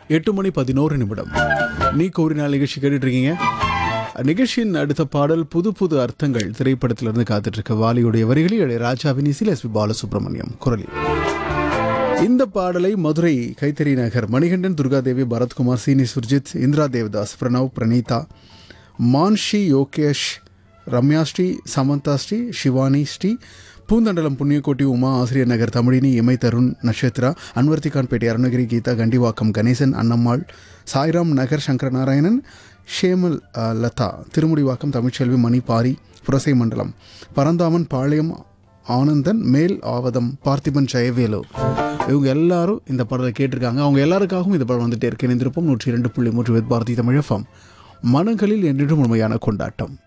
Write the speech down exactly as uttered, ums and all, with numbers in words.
எட்டு மணி பதினோரு நிமிடம். நீ கோரினால் நிகழ்ச்சி கேட்டுட்டு இருக்கீங்க. நிகழ்ச்சியின் அடுத்த பாடல் புது புது அர்த்தங்கள் திரைப்படத்திலிருந்து காத்துட்டு இருக்க வாலியுடைய வரிகளில் இளையராஜாவின் இசையில் எஸ் பி பாலசுப்ரமணியம் குரலில். இந்த பாடலை மதுரை கைத்தறி நகர் மணிகண்டன், துர்காதேவி, பரத்குமார், சீனி, சுர்ஜித், இந்திரா தேவதாஸ், பிரணவ், பிரணீதா, மான்ஷி, யோகேஷ், ரம்யா ஸ்ரீ, சமந்தா ஸ்ரீ, சிவானி ஸ்ரீ, பூந்தண்டலம், புண்ணியக்கோட்டி, உமா, ஆசிரியர் நகர், தமிழினி, இமை, தருண், நட்சத்திரா, அன்வர்த்திகான்பேட்டை, அருணகிரி, கீதா, கண்டிவாக்கம், கணேசன், அன்னம்மாள், சாய்ராம் நகர், சங்கரநாராயணன், ஷேமல், லதா, திருமுடிவாக்கம், தமிழ்ச்செல்வி, மணி, பாரி, புரசை மண்டலம், பரந்தாமன், பாளையம், ஆனந்தன், மேல் ஆவதம், பார்த்திபன், ஜெயவேலு, இவங்க எல்லாரும் இந்த பாடலை கேட்டிருக்காங்க. அவங்க எல்லாருக்காகவும் இந்த பாடல் வந்துட்டே இருக்கு. இணைந்திருப்போம் நூற்றி இரண்டு புள்ளி மூன்று வித் பாரதி தமிழ் எஃப்எம். மனங்களில் என்றும் உண்மையான கொண்டாட்டம்.